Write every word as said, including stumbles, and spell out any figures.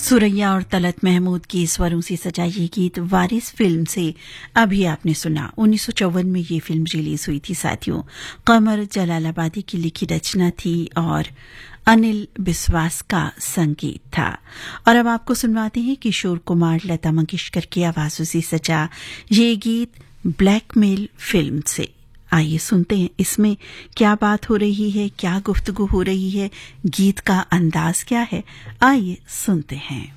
सुरैया और तलत महमूद की स्वरों से सजा ये गीत वारिस फिल्म से अभी आपने सुना। उन्नीस सौ चौवन में ये फिल्म रिलीज हुई थी साथियों। कमर जलालाबादी की लिखी रचना थी और अनिल बिस्वास का संगीत था। और अब आपको सुनवाते हैं किशोर कुमार लता मंगेशकर की आवाजों से सजा ये गीत ब्लैकमेल फिल्म से। आइए सुनते हैं इसमें क्या बात हो रही है, क्या गुफ्तगू हो रही है, गीत का अंदाज क्या है। आइए सुनते हैं।